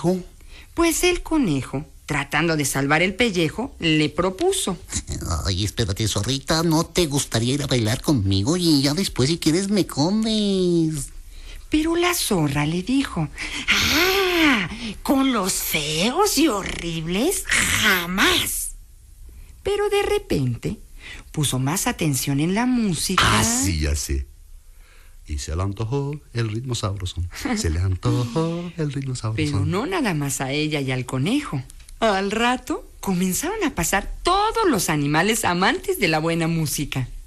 conejo? Pues el conejo, tratando de salvar el pellejo, le propuso: Ay, espérate, zorrita, ¿no te gustaría ir a bailar conmigo? Y ya después, si quieres, me comes. Pero la zorra le dijo: ¡Ah! ¿Con los feos y horribles? ¡Jamás! Pero de repente puso más atención en la música. Ah, sí, ya sé. Y se le antojó el ritmo sabrosón. Se le antojó el ritmo sabrosón. Pero no nada más a ella y al conejo. Al rato comenzaron a pasar todos los animales amantes de la buena música.